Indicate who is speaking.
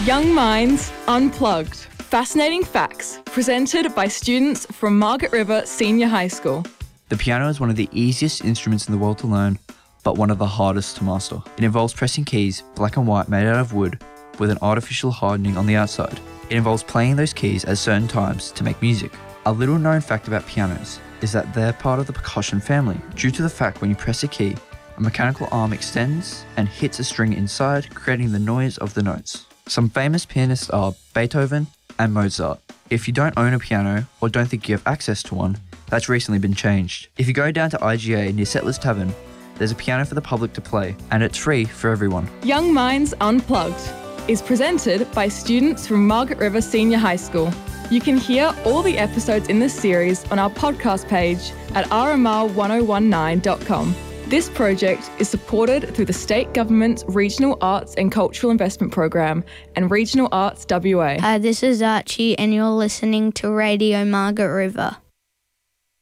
Speaker 1: Young Minds Unplugged. Fascinating facts presented by students from Margaret River Senior High School.
Speaker 2: The piano is one of the easiest instruments in the world to learn, but one of the hardest to master. It involves pressing keys, black and white, made out of wood, with an artificial hardening on the outside. It involves playing those keys at certain times to make music. A little known fact about pianos is that they're part of the percussion family, due to the fact when you press a key, a mechanical arm extends and hits a string inside, creating the noise of the notes. Some famous pianists are Beethoven and Mozart. If you don't own a piano or don't think you have access to one, that's recently been changed. If you go down to IGA near Settlers Tavern, there's a piano for the public to play, and it's free for everyone.
Speaker 1: Young Minds Unplugged is presented by students from Margaret River Senior High School. You can hear all the episodes in this series on our podcast page at rmr1019.com. This project is supported through the State Government's Regional Arts and Cultural Investment Program and Regional Arts WA.
Speaker 3: Hi, this is Archie and you're listening to Radio Margaret River.